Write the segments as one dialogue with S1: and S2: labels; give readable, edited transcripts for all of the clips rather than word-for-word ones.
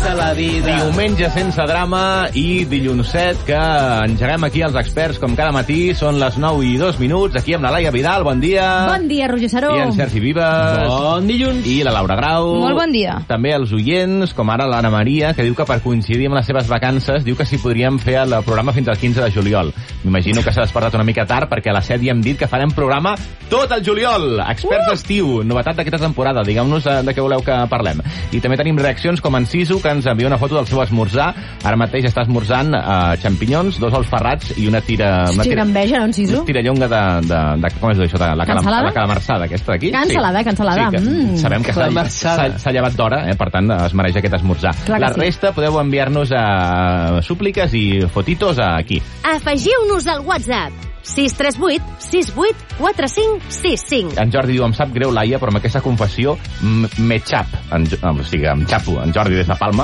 S1: de la vida.
S2: Diumenge sense drama i dilluns 7, que engeguem aquí els experts com cada matí. Són les 9:02, aquí amb la Laia Vidal, bon dia.
S3: Bon dia, Roger Saró.
S2: I en Sergi Vives.
S1: Bon dilluns.
S2: I la Laura Grau.
S3: Molt bon dia.
S2: També els oients, com ara l'Anna Maria, que diu que per coincidir amb les seves vacances, diu que si podríem fer el programa fins al 15 de juliol. M'imagino que s'ha despertat una mica tard, perquè a les 7 ja hem dit que farem programa tot el juliol. Experts d'estiu, novetat d'aquesta temporada. Digueu-nos de què voleu que parlem. I també tenim reaccions com en Sisu, que ens envia una foto del seu esmorzar. Ara mateix està esmorzant xampinyons, 2 ous ferrats i una tira...
S3: Estic enveja, no, en Sisu?
S2: Una tirallonga de com es diu això? De la calamarsada, aquesta d'aquí.
S3: Cansalada.
S2: Sí, que sabem que s'ha llevat d'hora, per tant es mereix aquest esmorzar. La resta podeu enviar-nos súpliques i fotitos aquí.
S4: Afegiu-nos al WhatsApp 638 68 45 65.
S2: En Jordi diu, em sap greu, Laia, però amb aquesta confessió me xap. O sigui, em xapo, en Jordi des de Palma.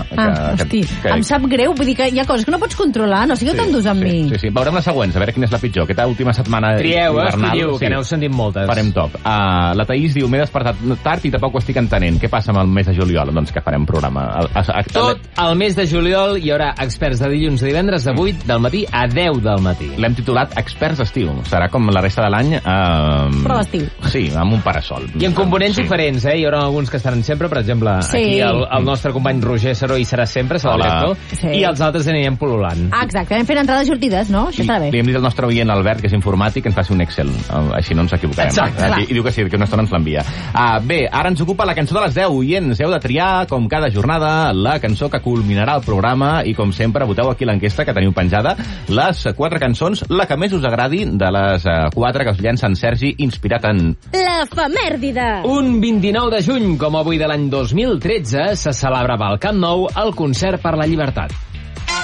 S3: Em sap greu, vull dir que hi ha coses que no pots controlar, no sigueu tan durs amb mi.
S2: Sí. Veurem les següents, a veure quina és la pitjor. Aquesta última setmana
S1: escolliu, que n'heu sentit moltes.
S2: Farem top. La Taís diu, m'he despertat tard i tampoc ho estic entenent. Què passa amb el mes de juliol? Doncs que farem programa.
S1: Tot el mes de juliol hi haurà experts de dilluns a divendres de 8 del matí a 10 del matí.
S2: L'hem titulat Experts d'estiu. Serà com la resta de l'any...
S3: Però d'estiu.
S2: Sí, amb un parasol.
S1: I en components diferents, Hi haurà alguns que estaran sempre, per exemple, aquí el nostre company Roger Saró hi serà sempre, serà el director, i els altres anirem pol·lulant.
S3: Exacte, anem fent entrades i sortides, no? Això estarà bé.
S2: Li hem dit al nostre oient Albert, que és informàtic, que ens faci un Excel. Així no ens equivocarem.
S1: Exacte.
S2: I diu que sí, que una estona ens l'envia. Bé, ara ens ocupa la cançó de les 10, oients. Heu de triar, com cada jornada, la cançó que culminarà el programa i, com sempre, voteu aquí l'enquesta que teniu penjada. Les 4 cançons, la que més us agradi de les 4 que us llença en Sergi, inspirat en...
S4: L'efemèrdide.
S1: Un 29 de juny, com avui de l'any 2013, se celebrava al Camp Nou el Concert per la Llibertat.